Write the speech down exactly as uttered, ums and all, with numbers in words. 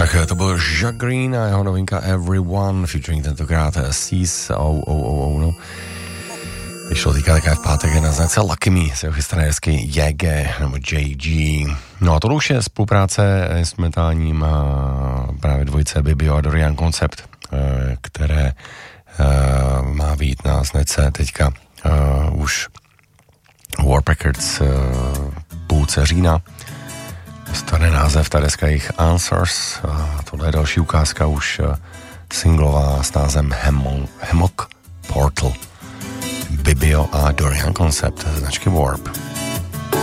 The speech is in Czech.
Tak to byl Jacques Green a jeho novinka Everyone, featuring tentokrát Seas, oh, oh, oh, oh, no. Vyšlo týka také v pátek na značce Lucky Me, z jeho chystané desky J G, nebo J G. No a to už je spolupráce s metálním právě dvojice Bibio a Dorian Concept, které má vyjít na značce teďka už Warp Records půlce října. Dostane název ta deska jejich Answers a tohle je další ukázka už singlová s názvem Hammock Portal. Bibio a Dorian Concept značky Warp.